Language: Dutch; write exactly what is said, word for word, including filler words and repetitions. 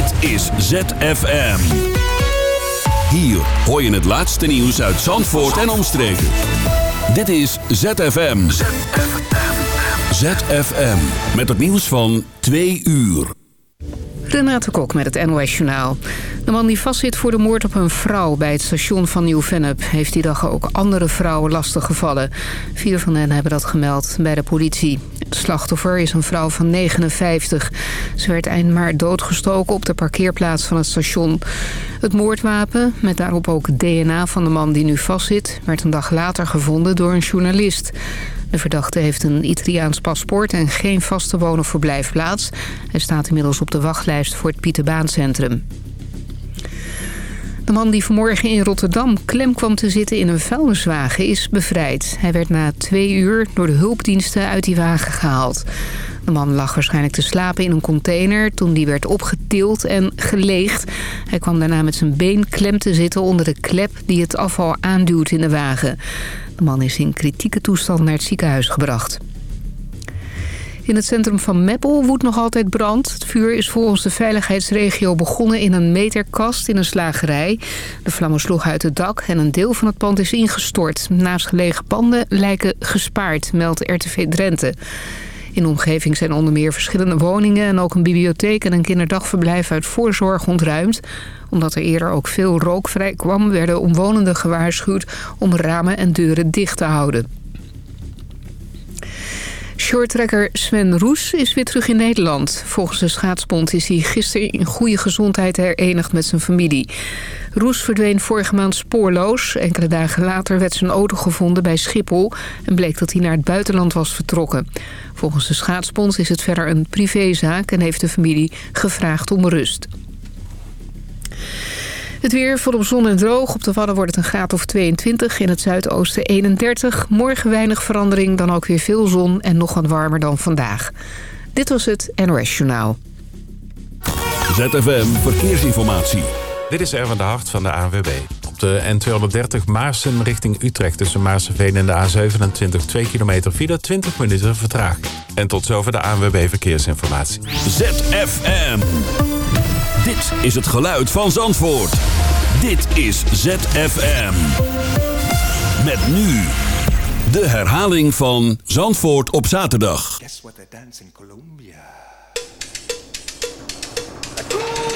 Dit is Z F M. Hier hoor je het laatste nieuws uit Zandvoort en omstreken. Dit is Z F M. Z F M. Z F M. Met het nieuws van twee uur. Renate Kok met het N O S Journaal. De man die vastzit voor de moord op een vrouw bij het station van Nieuw-Vennep... heeft die dag ook andere vrouwen lastiggevallen. Vier van hen hebben dat gemeld bij de politie. Het slachtoffer is een vrouw van negenenvijftig. Ze werd eind maart doodgestoken op de parkeerplaats van het station. Het moordwapen, met daarop ook D N A van de man die nu vastzit... werd een dag later gevonden door een journalist. De verdachte heeft een Italiaans paspoort en geen vaste woon- of verblijfplaats. Hij staat inmiddels op de wachtlijst voor het Pieterbaancentrum. De man die vanmorgen in Rotterdam klem kwam te zitten in een vuilniswagen is bevrijd. Hij werd na twee uur door de hulpdiensten uit die wagen gehaald. De man lag waarschijnlijk te slapen in een container toen die werd opgetild en geleegd. Hij kwam daarna met zijn been klem te zitten onder de klep die het afval aanduwt in de wagen. De man is in kritieke toestand naar het ziekenhuis gebracht. In het centrum van Meppel woedt nog altijd brand. Het vuur is volgens de veiligheidsregio begonnen in een meterkast in een slagerij. De vlammen sloegen uit het dak en een deel van het pand is ingestort. Naastgelegen panden lijken gespaard, meldt R T V Drenthe. In de omgeving zijn onder meer verschillende woningen en ook een bibliotheek en een kinderdagverblijf uit voorzorg ontruimd. Omdat er eerder ook veel rook vrij kwam, werden omwonenden gewaarschuwd om ramen en deuren dicht te houden. Shorttrekker Sven Roes is weer terug in Nederland. Volgens de schaatsbond is hij gisteren in goede gezondheid herenigd met zijn familie. Roes verdween vorige maand spoorloos. Enkele dagen later werd zijn auto gevonden bij Schiphol en bleek dat hij naar het buitenland was vertrokken. Volgens de schaatsbond is het verder een privézaak en heeft de familie gevraagd om rust. Het weer volop zon en droog. Op de Wadden wordt het een graad of tweeëntwintig. In het zuidoosten eenendertig. Morgen weinig verandering, dan ook weer veel zon en nog wat warmer dan vandaag. Dit was het N O S Journaal. Z F M Verkeersinformatie. Dit is Erwin de Hart van de A N W B. Op de N tweehonderddertig Maarsen richting Utrecht tussen Maarsenveen en de A zevenentwintig twee kilometer file, twintig minuten vertraging. En tot zover de A N W B Verkeersinformatie. Z F M. Dit is het geluid van Zandvoort. Dit is Z F M. Met nu de herhaling van Zandvoort op zaterdag. Guess what they dance in Colombia?